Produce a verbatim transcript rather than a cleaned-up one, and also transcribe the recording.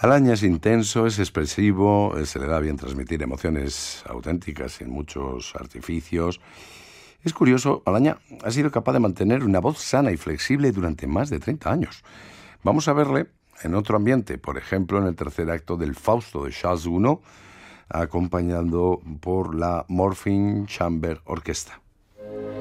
Alaña es intenso, es expresivo, se le da bien transmitir emociones auténticas sin muchos artificios. Es curioso, Alaña ha sido capaz de mantener una voz sana y flexible durante más de treinta años. Vamos a verle en otro ambiente, por ejemplo, en el tercer acto del Fausto de Charles Gounod, acompañado por la Morphine Chamber Orchestra.